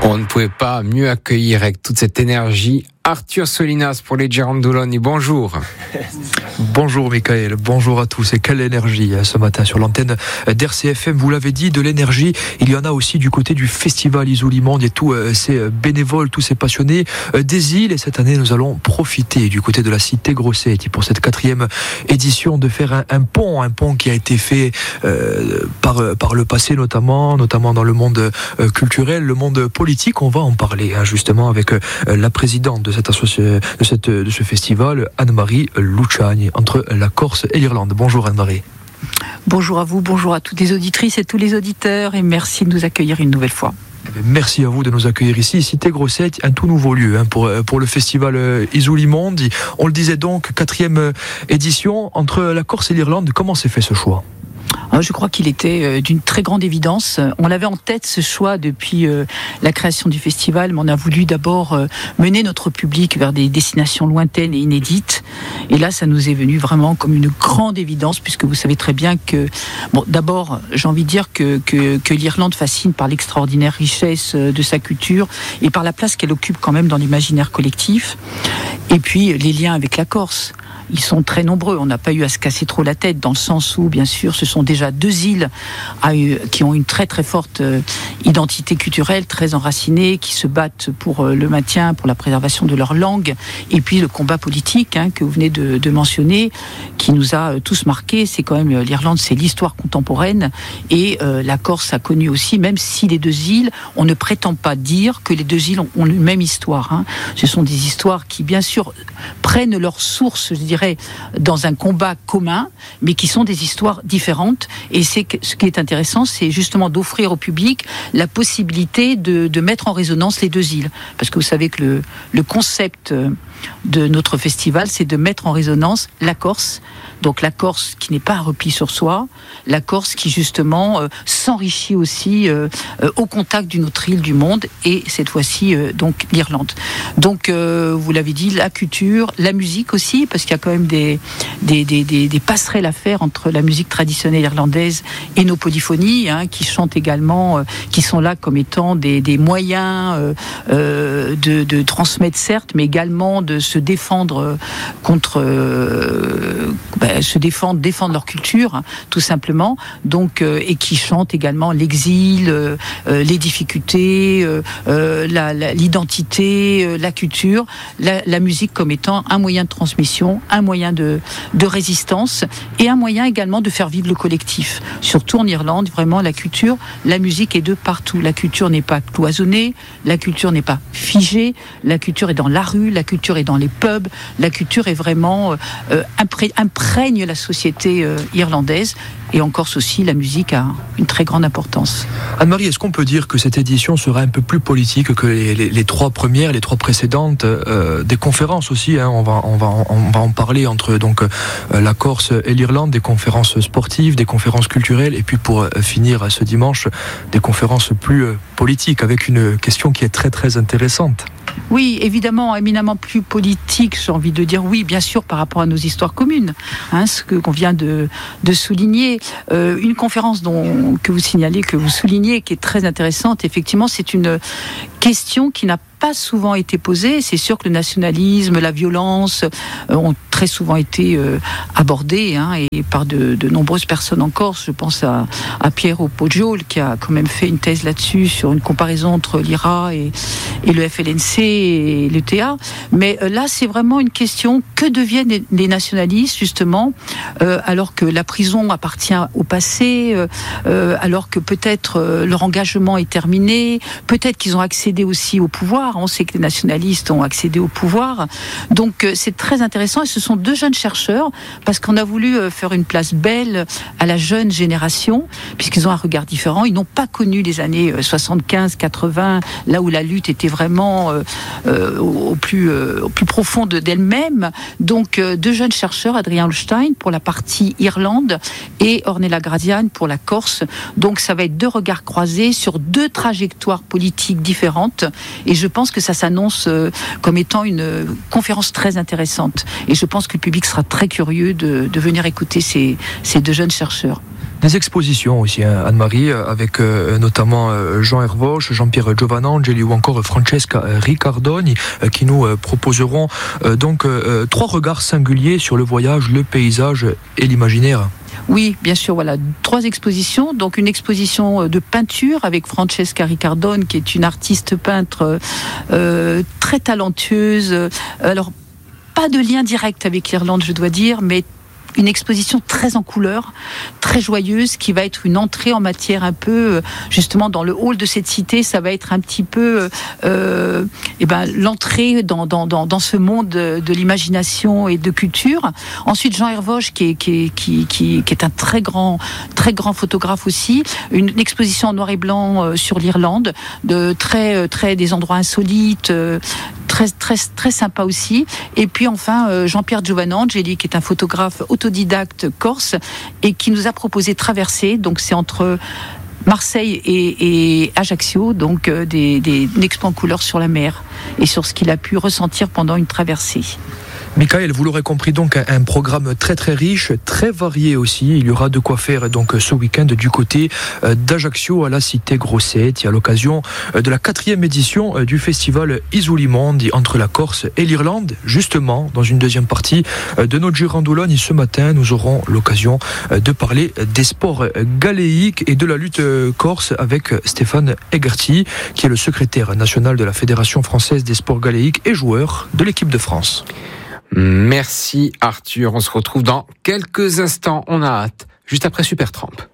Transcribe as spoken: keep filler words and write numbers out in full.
On ne pouvait pas mieux accueillir avec toute cette énergie Arthur Solinas pour les Girondoloni. Bonjour. Bonjour Michael, bonjour à tous. Et quelle énergie ce matin sur l'antenne d'R C F M. Vous l'avez dit, de l'énergie. Il y en a aussi du côté du festival Isoulimonde et tous ces bénévoles, tous ces passionnés des îles. Et cette année, nous allons profiter du côté de la cité Grossetti pour cette quatrième édition de faire un, un pont, un pont qui a été fait euh, par, par le passé notamment, notamment dans le monde euh, culturel, le monde politique. On va en parler hein, justement avec euh, la présidente de Cette associ... de, cette... de ce festival, Anne-Marie Luciani, entre la Corse et l'Irlande. Bonjour Anne-Marie. Bonjour à vous, bonjour à toutes les auditrices et tous les auditeurs, et merci de nous accueillir une nouvelle fois. Merci à vous de nous accueillir ici. Cité Grossetti, un tout nouveau lieu hein, pour, pour le festival Isoulimonde. On le disait donc, quatrième édition entre la Corse et l'Irlande. Comment s'est fait ce choix ? Je crois qu'il était d'une très grande évidence. On l'avait en tête ce choix depuis la création du festival, mais on a voulu d'abord mener notre public vers des destinations lointaines et inédites. Et là, ça nous est venu vraiment comme une grande évidence, puisque vous savez très bien que, bon, d'abord, j'ai envie de dire que, que, que l'Irlande fascine par l'extraordinaire richesse de sa culture et par la place qu'elle occupe quand même dans l'imaginaire collectif. Et puis, les liens avec la Corse. Ils sont très nombreux, on n'a pas eu à se casser trop la tête, dans le sens où, bien sûr, ce sont déjà deux îles qui ont une très très forte identité culturelle, très enracinée, qui se battent pour le maintien, pour la préservation de leur langue, et puis le combat politique hein, que vous venez de, de mentionner, qui nous a tous marqués. C'est quand même, l'Irlande, c'est l'histoire contemporaine, et euh, la Corse a connu aussi, même si les deux îles, on ne prétend pas dire que les deux îles ont, ont une même histoire. Hein. Ce sont des histoires qui, bien sûr, prennent leur source, je dirais, dans un combat commun, mais qui sont des histoires différentes. Et c'est ce qui est intéressant, c'est justement d'offrir au public la possibilité de, de mettre en résonance les deux îles. Parce que vous savez que le, le concept de notre festival, c'est de mettre en résonance la Corse. Donc la Corse qui n'est pas un repli sur soi, la Corse qui justement euh, s'enrichit aussi euh, euh, au contact d'une autre île du monde, et cette fois-ci euh, donc l'Irlande. Donc euh, vous l'avez dit, la culture, la musique aussi, parce qu'il y a quand même des, des, des, des, des passerelles à faire entre la musique traditionnelle irlandaise et nos polyphonies, hein, qui chantent également, euh, qui sont là comme étant des, des moyens euh, euh, de, de transmettre certes, mais également de se défendre contre euh, ben, se défendre, défendre leur culture, hein, tout simplement. Donc, euh, et qui chantent également l'exil, euh, les difficultés, euh, euh, la, la, l'identité, euh, la culture, la, la musique comme étant un moyen de transmission, un moyen de, de résistance, et un moyen également de faire vivre le collectif. Surtout en Irlande, vraiment, la culture, la musique est de partout. La culture n'est pas cloisonnée, la culture n'est pas figée, la culture est dans la rue, la culture est dans les pubs, la culture est vraiment euh, impré- imprègne la société euh, irlandaise, et en Corse aussi, la musique a une très grande importance. Anne-Marie, est-ce qu'on peut dire que cette édition sera un peu plus politique que les, les, les trois premières, les trois précédentes, euh, des conférences aussi, hein, on va, on va, on va en parler entre donc euh, la Corse et l'Irlande, des conférences sportives, des conférences culturelles, et puis pour euh, finir ce dimanche, des conférences plus euh, politiques, avec une question qui est très très intéressante. Oui, évidemment, éminemment plus politique, j'ai envie de dire, oui, bien sûr, par rapport à nos histoires communes, hein, ce que, qu'on vient de, de souligner. Euh, une conférence dont, que vous signalez, que vous soulignez, qui est très intéressante, effectivement, c'est une question qui n'a pas souvent été posée. C'est sûr que le nationalisme, la violence euh, ont très souvent été euh, abordés hein, et par de, de nombreuses personnes en Corse. Je pense à, à Piero Poggiol qui a quand même fait une thèse là-dessus sur une comparaison entre l'I R A et, et le F L N C et l'E T A. Mais euh, là, c'est vraiment une question, que deviennent les, les nationalistes justement euh, alors que la prison appartient au passé, euh, euh, alors que peut-être euh, leur engagement est terminé, peut-être qu'ils ont accédé aussi au pouvoir. On sait que les nationalistes ont accédé au pouvoir. Donc c'est très intéressant, et ce sont deux jeunes chercheurs, parce qu'on a voulu faire une place belle à la jeune génération, puisqu'ils ont un regard différent. Ils n'ont pas connu les années soixante-quinze quatre-vingts, là où la lutte était vraiment euh, euh, au, plus, euh, au plus profond d'elle-même. Donc deux jeunes chercheurs, Adrien Holstein pour la partie Irlande et Ornella Graziani pour la Corse. Donc ça va être deux regards croisés sur deux trajectoires politiques différentes, et je pense que ça s'annonce comme étant une conférence très intéressante. Et je pense que le public sera très curieux de, de venir écouter ces, ces deux jeunes chercheurs. Des expositions aussi, hein, Anne-Marie, avec euh, notamment euh, Jean Hervoche, Jean-Pierre Giovanangeli ou encore Francesca Riccardoni, euh, qui nous euh, proposeront euh, donc euh, trois regards singuliers sur le voyage, le paysage et l'imaginaire. Oui, bien sûr, voilà, trois expositions. Donc une exposition de peinture avec Francesca Riccardoni, qui est une artiste peintre euh, très talentueuse. Alors, pas de lien direct avec l'Irlande, je dois dire, mais une exposition très en couleurs, très joyeuse, qui va être une entrée en matière un peu, justement, dans le hall de cette cité. Ça va être un petit peu euh, eh ben, l'entrée dans, dans, dans, dans ce monde de l'imagination et de culture. Ensuite, Jean Hervoche, qui est, qui est, qui, qui, qui est un très grand, très grand photographe aussi. Une, une exposition en noir et blanc euh, sur l'Irlande, de très, très, des endroits insolites, euh, très, très, très sympa aussi. Et puis enfin, euh, Jean-Pierre Giovanangeli, qui est un photographe autodidacte corse et qui nous a proposé Traversée. Donc c'est entre Marseille et, et Ajaccio, donc euh, des, des, une expo en couleurs sur la mer et sur ce qu'il a pu ressentir pendant une traversée. Michael, vous l'aurez compris, donc un programme très très riche, très varié aussi. Il y aura de quoi faire donc ce week-end du côté d'Ajaccio à la cité Grossetti, à l'occasion de la quatrième édition du festival Isulimondi entre la Corse et l'Irlande. Justement, dans une deuxième partie de notre Girandoulone, ce matin, nous aurons l'occasion de parler des sports galéiques et de la lutte corse avec Stéphane Hegerty, qui est le secrétaire national de la Fédération française des sports galéiques et joueur de l'équipe de France. Merci Arthur, on se retrouve dans quelques instants, on a hâte, juste après Super Tramp.